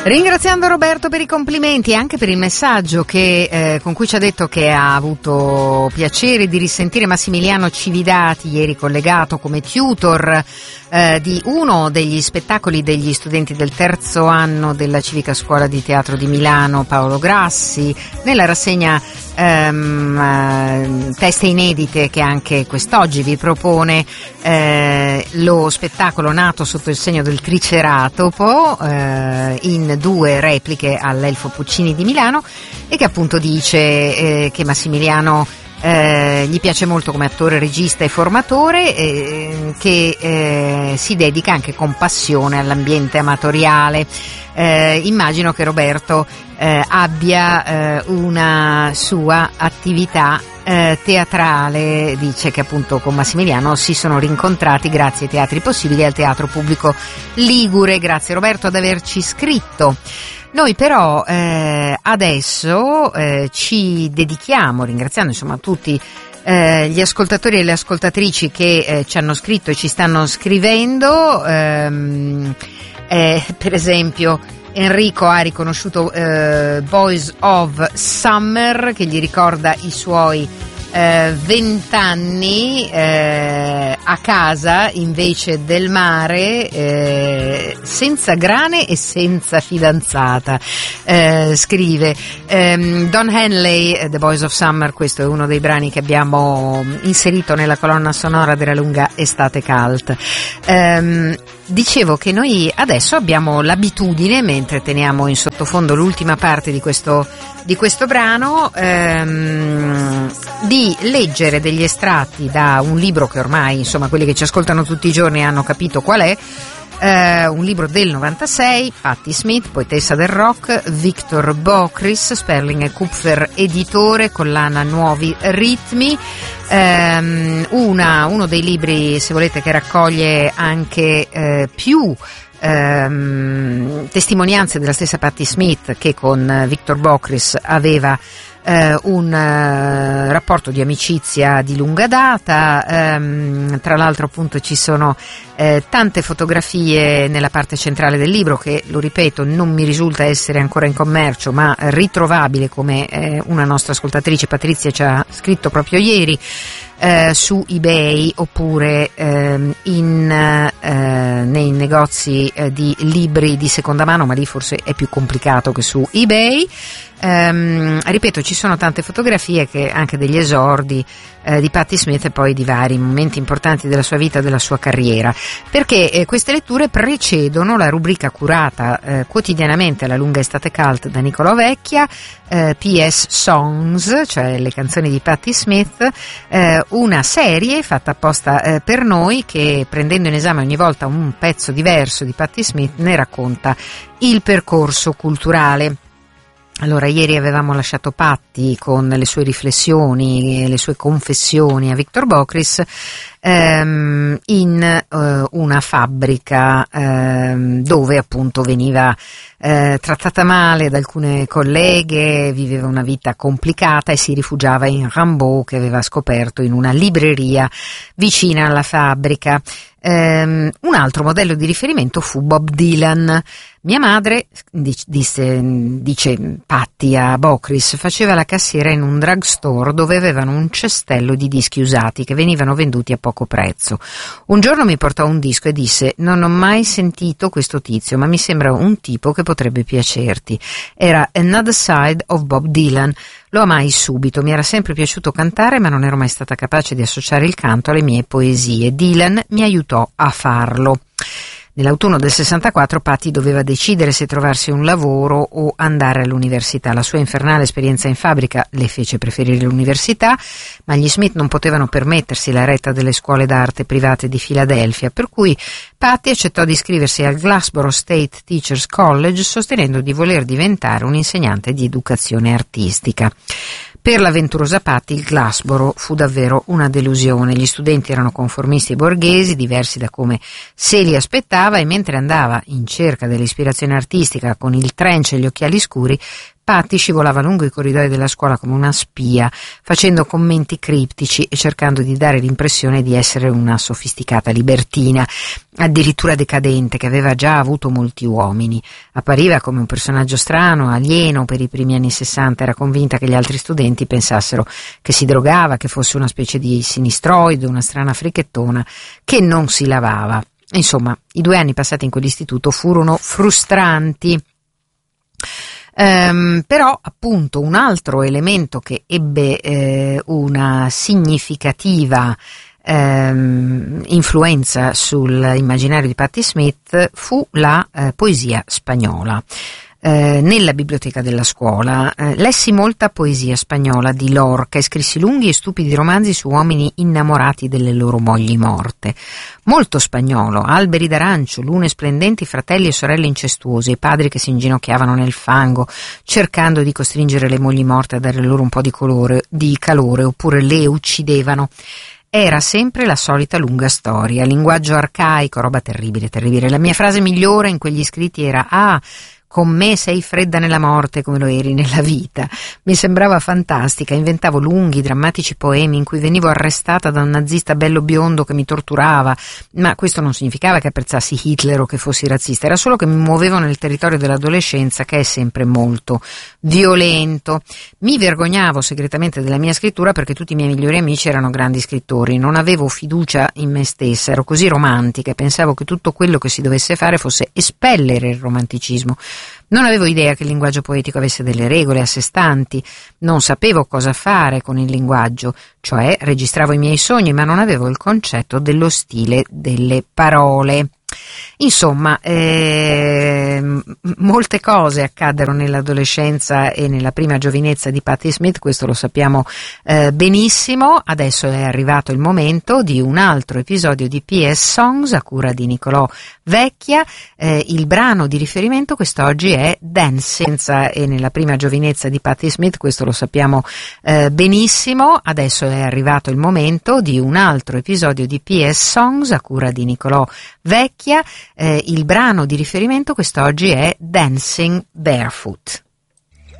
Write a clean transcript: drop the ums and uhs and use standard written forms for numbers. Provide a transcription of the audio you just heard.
Ringraziando Roberto per i complimenti e anche per il messaggio con cui ci ha detto che ha avuto piacere di risentire Massimiliano Cividati, ieri collegato come tutor di uno degli spettacoli degli studenti del terzo anno della Civica Scuola di Teatro di Milano, Paolo Grassi, nella rassegna Teste Inedite che anche quest'oggi vi propone lo spettacolo nato sotto il segno del Triceratopo in 2 repliche all'Elfo Puccini di Milano, e che appunto dice che Massimiliano gli piace molto come attore, regista e formatore, che si dedica anche con passione all'ambiente amatoriale. Immagino che Roberto abbia una sua attività teatrale. Dice che appunto con Massimiliano si sono rincontrati grazie ai Teatri Possibili e al Teatro Pubblico Ligure. Grazie Roberto ad averci scritto. Noi però adesso ci dedichiamo, ringraziando insomma tutti gli ascoltatori e le ascoltatrici che ci hanno scritto e ci stanno scrivendo, per esempio Enrico ha riconosciuto Boys of Summer, che gli ricorda i suoi 20 anni a casa invece del mare, senza grane e senza fidanzata, scrive Don Henley. The Boys of Summer, questo è uno dei brani che abbiamo inserito nella colonna sonora della lunga estate cult. Dicevo che noi adesso abbiamo l'abitudine, mentre teniamo in sottofondo l'ultima parte di questo brano, di leggere degli estratti da un libro che ormai, insomma, quelli che ci ascoltano tutti i giorni hanno capito qual è. Un libro del 96, Patti Smith, poetessa del rock, Victor Bockris, Sperling e Kupfer editore, collana Nuovi Ritmi, uno dei libri, se volete, che raccoglie anche più testimonianze della stessa Patti Smith, che con Victor Bockris aveva un rapporto di amicizia di lunga data. Tra l'altro appunto ci sono tante fotografie nella parte centrale del libro che, lo ripeto, non mi risulta essere ancora in commercio, ma ritrovabile, come una nostra ascoltatrice Patrizia ci ha scritto proprio ieri, su eBay oppure nei negozi di libri di seconda mano, ma lì forse è più complicato che su eBay. Ripeto, ci sono tante fotografie che anche degli esordi di Patti Smith e poi di vari momenti importanti della sua vita e della sua carriera, perché queste letture precedono la rubrica curata quotidianamente alla lunga estate cult da Nicolò Vecchia, PS Songs, cioè le canzoni di Patti Smith, una serie fatta apposta per noi, che prendendo in esame ogni volta un pezzo diverso di Patti Smith ne racconta il percorso culturale. Allora, ieri avevamo lasciato Patti con le sue riflessioni e le sue confessioni a Victor Bockris in una fabbrica dove appunto veniva trattata male da alcune colleghe, viveva una vita complicata e si rifugiava in Rimbaud, che aveva scoperto in una libreria vicina alla fabbrica. Un altro modello di riferimento fu Bob Dylan. Mia madre, dice Patti a Bockris, faceva la cassiera in un drugstore dove avevano un cestello di dischi usati che venivano venduti a poco prezzo. Un giorno mi portò un disco e disse: non ho mai sentito questo tizio, ma mi sembra un tipo che potrebbe piacerti. Era Another Side of Bob Dylan. Lo amai subito, mi era sempre piaciuto cantare, ma non ero mai stata capace di associare il canto alle mie poesie. Dylan mi aiutò a farlo. Nell'autunno del 64 Patti doveva decidere se trovarsi un lavoro o andare all'università. La sua infernale esperienza in fabbrica le fece preferire l'università, ma gli Smith non potevano permettersi la retta delle scuole d'arte private di Filadelfia, per cui Patti accettò di iscriversi al Glassboro State Teachers College, sostenendo di voler diventare un insegnante di educazione artistica. Per l'avventurosa Patti il Glassboro fu davvero una delusione. Gli studenti erano conformisti e borghesi, diversi da come se li aspettava, e mentre andava in cerca dell'ispirazione artistica con il trench e gli occhiali scuri, Patty scivolava lungo i corridoi della scuola come una spia, facendo commenti criptici e cercando di dare l'impressione di essere una sofisticata libertina, addirittura decadente, che aveva già avuto molti uomini. Appariva come un personaggio strano, alieno per i primi anni 60, era convinta che gli altri studenti pensassero che si drogava, che fosse una specie di sinistroide, una strana fricchettona, che non si lavava. Insomma, i 2 anni passati in quell'istituto furono frustranti. Però appunto un altro elemento che ebbe una significativa influenza sull'immaginario di Patti Smith fu la poesia spagnola. Nella biblioteca della scuola lessi molta poesia spagnola di Lorca e scrissi lunghi e stupidi romanzi su uomini innamorati delle loro mogli morte. Molto spagnolo, alberi d'arancio, lune splendenti, fratelli e sorelle incestuose, i padri che si inginocchiavano nel fango cercando di costringere le mogli morte a dare loro un po' di calore oppure le uccidevano. Era sempre la solita lunga storia, linguaggio arcaico, roba terribile, terribile. La mia frase migliore in quegli scritti era: ah, con me sei fredda nella morte come lo eri nella vita. Mi sembrava fantastica, inventavo lunghi, drammatici poemi in cui venivo arrestata da un nazista bello biondo che mi torturava, ma questo non significava che apprezzassi Hitler o che fossi razzista, era solo che mi muovevo nel territorio dell'adolescenza, che è sempre molto violento. Mi vergognavo segretamente della mia scrittura perché tutti i miei migliori amici erano grandi scrittori, non avevo fiducia in me stessa, ero così romantica e pensavo che tutto quello che si dovesse fare fosse espellere il romanticismo. Non avevo idea che il linguaggio poetico avesse delle regole a sé stanti, non sapevo cosa fare con il linguaggio, cioè registravo i miei sogni, ma non avevo il concetto dello stile delle parole. Insomma, molte cose accaddero nell'adolescenza e nella prima giovinezza di Patti Smith, questo lo sappiamo benissimo. Adesso è arrivato il momento di un altro episodio di PS Songs a cura di Nicolò Vecchia. Il brano di riferimento quest'oggi è Dancing, e nella prima giovinezza di Patti Smith, questo lo sappiamo benissimo. Adesso è arrivato il momento di un altro episodio di PS Songs a cura di Nicolò Vecchia. Il brano di riferimento quest'oggi è Dancing Barefoot.